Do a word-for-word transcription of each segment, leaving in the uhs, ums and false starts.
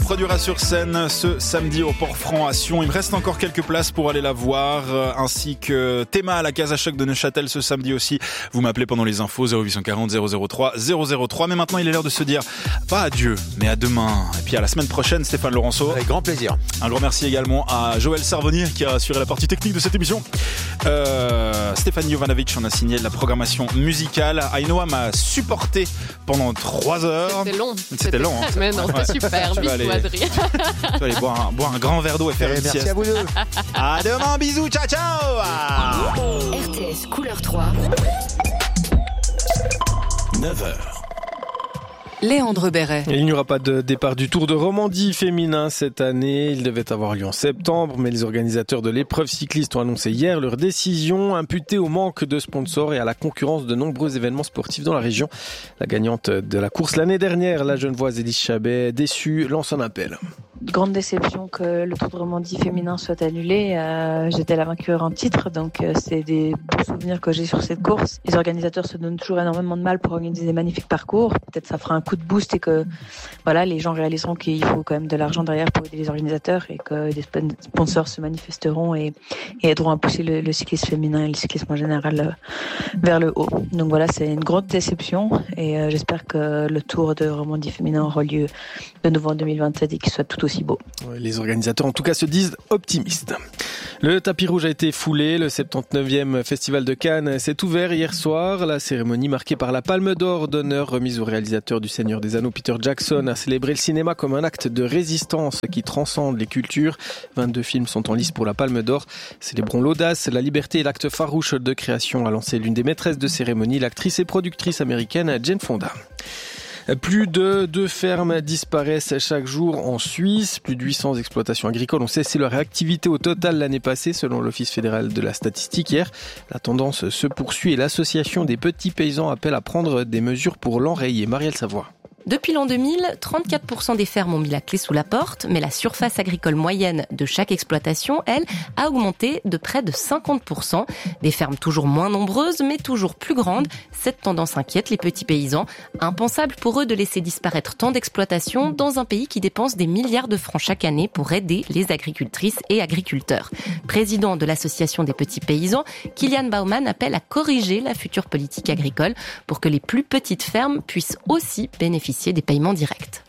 produira sur scène ce samedi au Port-Franc à Sion. Il me reste encore quelques places pour aller la voir, ainsi que Théma à la Casa Choc de Neuchâtel ce samedi aussi. Vous m'appelez pendant les infos zéro huit cent quarante zéro zéro trois zéro zéro trois. Mais maintenant, il est l'heure de se dire pas adieu, mais à demain. Et puis à la semaine prochaine, Stéphane Laurenceau. Avec grand plaisir. Un grand merci également à Joël Sarvonier qui a assuré la partie technique de cette émission. Euh, Stéphane Jovanovic en a signé la programmation musicale. Ainoa m'a supporté pendant trois heures. C'était long. C'était, C'était long. Très, mais non, ouais. c'était super. Je vais aller, Adrien. je vais aller boire, un, boire un grand verre d'eau et faire Et une merci sieste. à vous deux. À demain, bisous, ciao, ciao. R T S Couleur trois. neuf heures. Léandre Béret. Il n'y aura pas de départ du Tour de Romandie féminin cette année. Il devait avoir lieu en septembre, mais les organisateurs de l'épreuve cycliste ont annoncé hier leur décision, imputée au manque de sponsors et à la concurrence de nombreux événements sportifs dans la région. La gagnante de la course l'année dernière, la Genevoise Élise Chabet, déçue, lance un appel. Grande déception que le Tour de Romandie féminin soit annulé. Euh, j'étais la vainqueur en titre, donc euh, c'est des beaux souvenirs que j'ai sur cette course. Les organisateurs se donnent toujours énormément de mal pour organiser des magnifiques parcours. Peut-être ça fera un coup de boost et que voilà, les gens réaliseront qu'il faut quand même de l'argent derrière pour aider les organisateurs et que des sponsors se manifesteront et, et aideront à pousser le, le cyclisme féminin et le cyclisme en général euh, vers le haut. Donc voilà, c'est une grande déception et euh, j'espère que le Tour de Romandie féminin aura lieu de nouveau en deux mille vingt-sept et qu'il soit tout aussi beau. Les organisateurs en tout cas se disent optimistes. Le tapis rouge a été foulé, le soixante-dix-neuvième Festival de Cannes s'est ouvert hier soir. La cérémonie marquée par la Palme d'Or d'honneur remise au réalisateur du Seigneur des Anneaux Peter Jackson a célébré le cinéma comme un acte de résistance qui transcende les cultures. vingt-deux films sont en lice pour la Palme d'Or. Célébrons l'audace, la liberté et l'acte farouche de création, a lancé l'une des maîtresses de cérémonie, l'actrice et productrice américaine Jane Fonda. Plus de deux fermes disparaissent chaque jour en Suisse. Plus de huit cents exploitations agricoles ont cessé leur activité au total l'année passée, selon l'Office fédéral de la statistique hier. La tendance se poursuit et l'association des petits paysans appelle à prendre des mesures pour l'enrayer. Marielle Savoie. Depuis l'an deux mille, trente-quatre pour cent des fermes ont mis la clé sous la porte, mais la surface agricole moyenne de chaque exploitation, elle, a augmenté de près de cinquante pour cent. Des fermes toujours moins nombreuses, mais toujours plus grandes. Cette tendance inquiète les petits paysans. Impensable pour eux de laisser disparaître tant d'exploitations dans un pays qui dépense des milliards de francs chaque année pour aider les agricultrices et agriculteurs. Président de l'association des petits paysans, Kilian Baumann appelle à corriger la future politique agricole pour que les plus petites fermes puissent aussi bénéficier des paiements directs.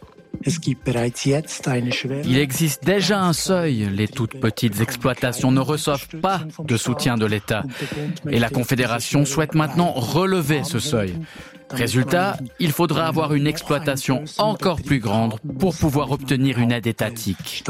Il existe déjà un seuil. Les toutes petites exploitations ne reçoivent pas de soutien de l'État. Et la Confédération souhaite maintenant relever ce seuil. Résultat, il faudra avoir une exploitation encore plus grande pour pouvoir obtenir une aide étatique.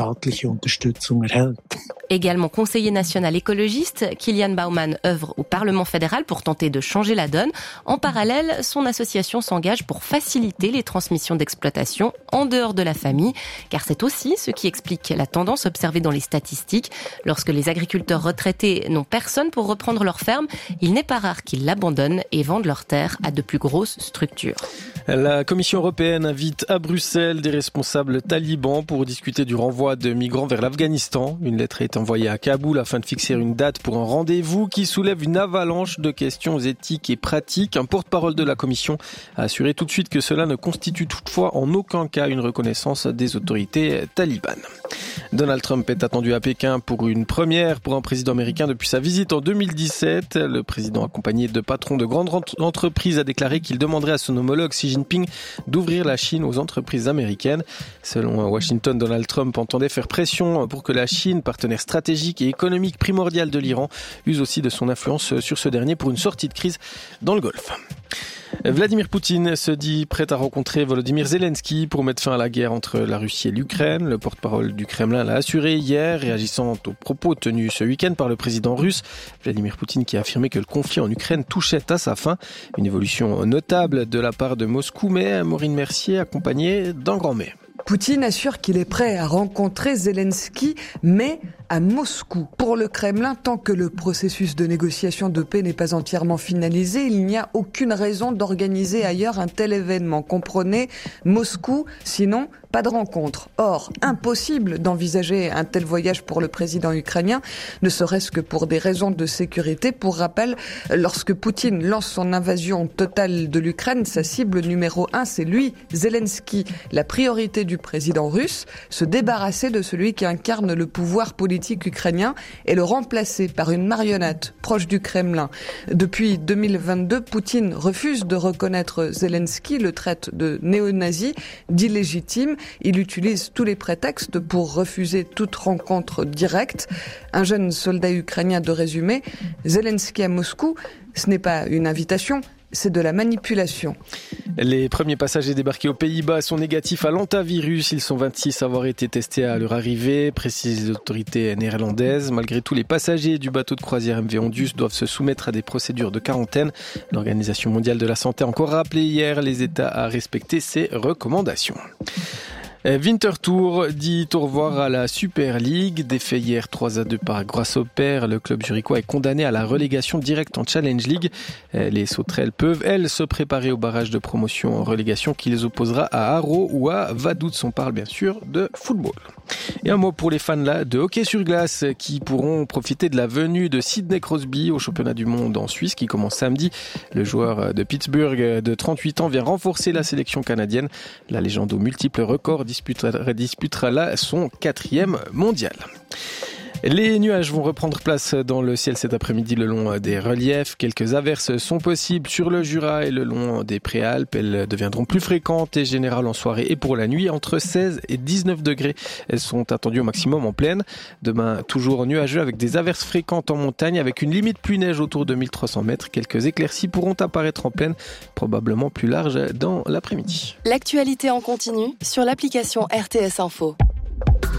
Également conseiller national écologiste, Kilian Baumann œuvre au Parlement fédéral pour tenter de changer la donne. En parallèle, son association s'engage pour faciliter les transmissions d'exploitation en dehors de la famille, car c'est aussi ce qui explique la tendance observée dans les statistiques. Lorsque les agriculteurs retraités n'ont personne pour reprendre leur ferme, il n'est pas rare qu'ils l'abandonnent et vendent leurs terres à de plus grosses structures. La Commission européenne invite à Bruxelles des responsables talibans pour discuter du renvoi de migrants vers l'Afghanistan. Une lettre est envoyée à Kaboul afin de fixer une date pour un rendez-vous qui soulève une avalanche de questions éthiques et pratiques. Un porte-parole de la Commission a assuré tout de suite que cela ne constitue toutefois en aucun cas une reconnaissance des autorités talibanes. Donald Trump est attendu à Pékin pour une première pour un président américain depuis sa visite en deux mille dix-sept. Le président, accompagné de patrons de grandes entreprises, a déclaré qu'il demanderait à son homologue Xi Jinping d'ouvrir la Chine aux entreprises américaines. Selon Washington, Donald Trump entendait faire pression pour que la Chine, partenaire stratégique et économique primordial de l'Iran, use aussi de son influence sur ce dernier pour une sortie de crise dans le Golfe. Vladimir Poutine se dit prêt à rencontrer Volodymyr Zelensky pour mettre fin à la guerre entre la Russie et l'Ukraine. Le porte-parole du Kremlin l'a assuré hier, réagissant aux propos tenus ce week-end par le président russe. Vladimir Poutine qui a affirmé que le conflit en Ukraine touchait à sa fin. Une évolution notable de la part de Moscou, mais Maureen Mercier accompagnée d'un grand mais. Poutine assure qu'il est prêt à rencontrer Zelensky, mais à Moscou. Pour le Kremlin, tant que le processus de négociation de paix n'est pas entièrement finalisé, il n'y a aucune raison d'organiser ailleurs un tel événement. Comprenez, Moscou, sinon pas de rencontre. Or, impossible d'envisager un tel voyage pour le président ukrainien, ne serait-ce que pour des raisons de sécurité. Pour rappel, lorsque Poutine lance son invasion totale de l'Ukraine, sa cible numéro un, c'est lui, Zelensky. La priorité du président russe, se débarrasser de celui qui incarne le pouvoir politique ukrainien et le remplacer par une marionnette proche du Kremlin. Depuis deux mille vingt-deux, Poutine refuse de reconnaître Zelensky, le traite de néo-nazi, d'illégitime. Il utilise tous les prétextes pour refuser toute rencontre directe. Un jeune soldat ukrainien de résumé, Zelensky à Moscou, ce n'est pas une invitation, c'est de la manipulation. Les premiers passagers débarqués aux Pays-Bas sont négatifs à l'hantavirus. Ils sont vingt-six à avoir été testés à leur arrivée, précisent les autorités néerlandaises. Malgré tout, les passagers du bateau de croisière M V Ondus doivent se soumettre à des procédures de quarantaine. L'Organisation mondiale de la santé a encore rappelé hier les États à respecter ces recommandations. Winter Tour dit au revoir à la Super League. Défait hier trois à deux par Grasshopper, le club zurichois est condamné à la relégation directe en Challenge League. Les Sauterelles peuvent, elles, se préparer au barrage de promotion en relégation qui les opposera à Haro ou à Vaduz. On parle bien sûr de football. Et un mot pour les fans là de hockey sur glace qui pourront profiter de la venue de Sidney Crosby au championnat du monde en Suisse qui commence samedi. Le joueur de Pittsburgh de trente-huit ans vient renforcer la sélection canadienne. La légende aux multiples records disputera, disputera là son quatrième mondial. Les nuages vont reprendre place dans le ciel cet après-midi le long des reliefs. Quelques averses sont possibles sur le Jura et le long des Préalpes. Elles deviendront plus fréquentes et générales en soirée et pour la nuit. Entre seize et dix-neuf degrés. Elles sont attendues au maximum en plaine. Demain, toujours nuageux avec des averses fréquentes en montagne avec une limite pluie-neige autour de mille trois cents mètres. Quelques éclaircies pourront apparaître en plaine, probablement plus larges dans l'après-midi. L'actualité en continu sur l'application R T S Info.